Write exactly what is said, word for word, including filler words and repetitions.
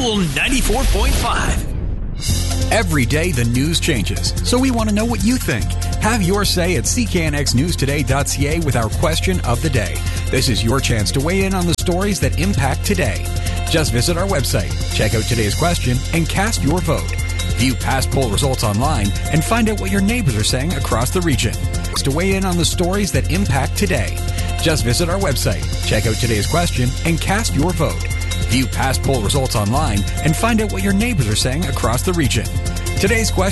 Cool ninety-four point five. Every day the news changes, so we want to know what you think. Have your say at c k n x news today dot c a with our question of the day. This is your chance to weigh in on the stories that impact today. Just visit our website, check out today's question, and cast your vote. View past poll results online and find out what your neighbors are saying across the region. To weigh in on the stories that impact today. Just visit our website, check out today's question, and cast your vote. View past poll results online and find out what your neighbors are saying across the region. Today's question